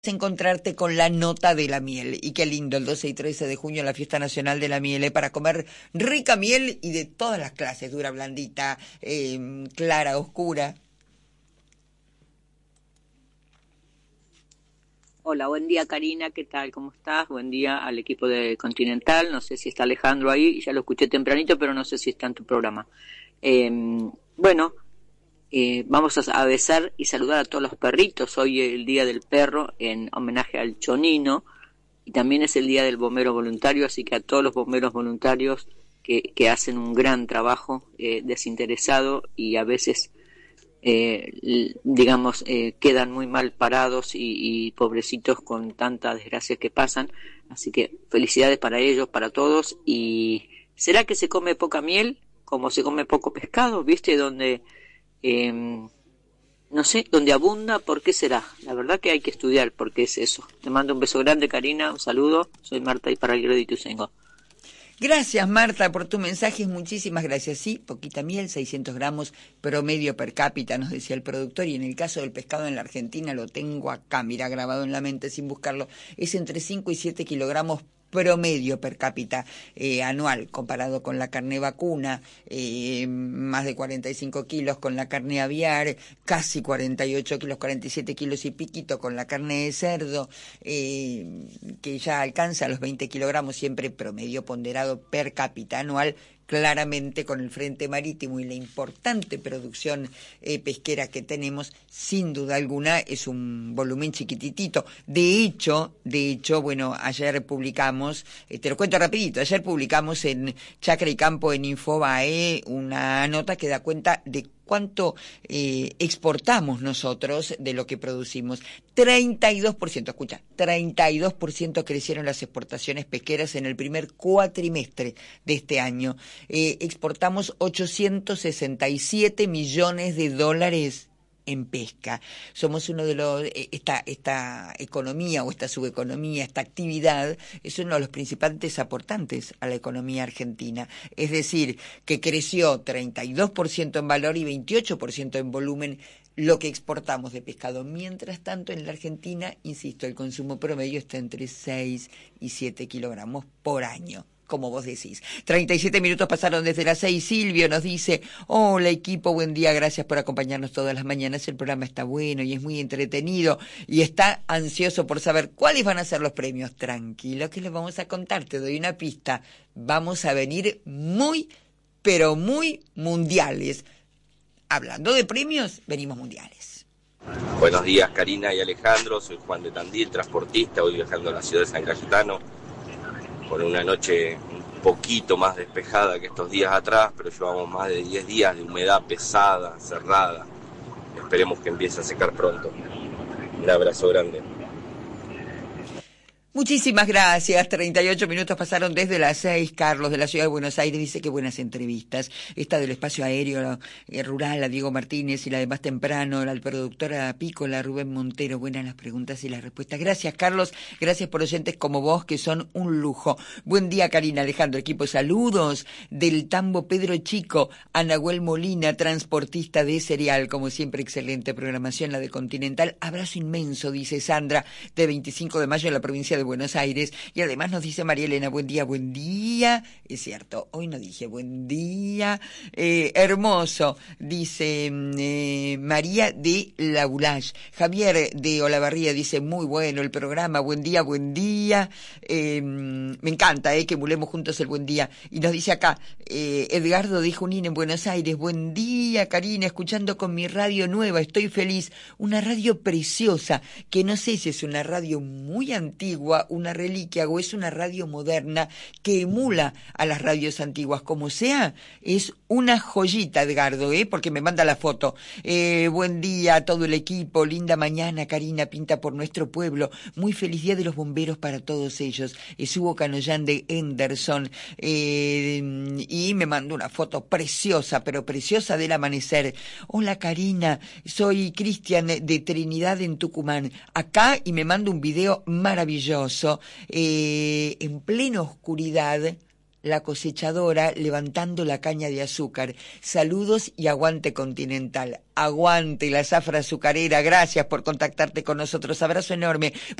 encontrarte con la nota de la miel. Y qué lindo, el 12 y 13 de junio, la Fiesta Nacional de la Miel, para comer rica miel y de todas las clases, dura, blandita, clara, oscura. Hola, buen día Karina, ¿qué tal? ¿Cómo estás? Buen día al equipo de Continental, no sé si está Alejandro ahí, ya lo escuché tempranito, pero no sé si está en tu programa. Bueno, vamos a besar y saludar a todos los perritos. Hoy es el Día del Perro en homenaje al Chonino y también es el Día del Bombero Voluntario, así que a todos los bomberos voluntarios que hacen un gran trabajo desinteresado y a veces quedan muy mal parados y pobrecitos con tanta desgracia que pasan, así que felicidades para ellos, para todos. Y ¿será que se come poca miel como se come poco pescado? ¿Viste? Donde no sé, donde abunda, ¿por qué será? La verdad que hay que estudiar por qué es eso. Te mando un beso grande, Karina, un saludo, soy Marta y para el de Ituzaingó. Gracias, Marta, por tu mensaje. Muchísimas gracias. Sí, poquita miel, 600 gramos promedio per cápita, nos decía el productor. Y en el caso del pescado en la Argentina, lo tengo acá, mira, grabado en la mente sin buscarlo, es entre 5 y 7 kilogramos promedio per cápita anual, comparado con la carne vacuna, más de 45 kilos con la carne aviar, casi 48 kilos, 47 kilos y piquito con la carne de cerdo, que ya alcanza los 20 kilogramos, siempre promedio ponderado per cápita anual. Claramente con el frente marítimo y la importante producción pesquera que tenemos, sin duda alguna es un volumen chiquititito. De hecho, bueno, ayer publicamos, te lo cuento rapidito, ayer publicamos en Chacra y Campo en Infobae una nota que da cuenta de cuánto exportamos nosotros de lo que producimos. 32%, escucha, 32% crecieron las exportaciones pesqueras en el primer cuatrimestre de este año. Exportamos 867 millones de dólares en pesca. Somos uno de los, esta economía o esta subeconomía, esta actividad es uno de los principales aportantes a la economía argentina. Es decir, que creció 32% en valor y 28% en volumen lo que exportamos de pescado. Mientras tanto, en la Argentina, insisto, el consumo promedio está entre 6 y 7 kilogramos por año. Como vos decís. 37 minutos pasaron desde las 6. Silvio nos dice, hola equipo, buen día, gracias por acompañarnos todas las mañanas. El programa está bueno y es muy entretenido y está ansioso por saber cuáles van a ser los premios. Tranquilo que les vamos a contar, te doy una pista. Vamos a venir muy, pero muy mundiales. Hablando de premios, venimos mundiales. Buenos días Karina y Alejandro, soy Juan de Tandil, transportista, voy viajando a la ciudad de San Cayetano. Con una noche un poquito más despejada que estos días atrás, pero llevamos más de 10 días de humedad pesada, cerrada. Esperemos que empiece a secar pronto. Un abrazo grande. Muchísimas gracias. 38 minutos pasaron desde las 6. Carlos de la Ciudad de Buenos Aires dice que buenas entrevistas. Esta del espacio aéreo rural a Diego Martínez y la de más temprano, la productora Pícola, Rubén Montero. Buenas las preguntas y las respuestas. Gracias, Carlos. Gracias por oyentes como vos, que son un lujo. Buen día, Karina, Alejandro, equipo. Saludos del Tambo Pedro Chico, a Nahuel Molina, transportista de cereal. Como siempre, excelente programación, la de Continental. Abrazo inmenso, dice Sandra, de 25 de mayo en la provincia de Buenos Aires. Y además nos dice María Elena, buen día. Es cierto, hoy no dije buen día. Hermoso, dice María de Laulage. Javier de Olavarría dice, muy bueno el programa, buen día. Me encanta que emulemos juntos el buen día. Y nos dice acá, Edgardo de Junín en Buenos Aires, buen día Karina, escuchando con mi radio nueva, estoy feliz. Una radio preciosa, que no sé si es una radio muy antigua, una reliquia o es una radio moderna que emula a las radios antiguas. Como sea, es una joyita, Edgardo, porque me manda la foto. Buen día a todo el equipo, linda mañana, Karina, pinta por nuestro pueblo. Muy feliz día de los bomberos para todos ellos. Es Hugo Canollán de Henderson. Y me mandó una foto preciosa, pero preciosa del amanecer. Hola Karina, soy Cristian de Trinidad en Tucumán. Acá y me manda un video maravilloso. En plena oscuridad la cosechadora levantando la caña de azúcar. Saludos y aguante Continental. Aguante la zafra azucarera. Gracias por contactarte con nosotros. Abrazo enorme.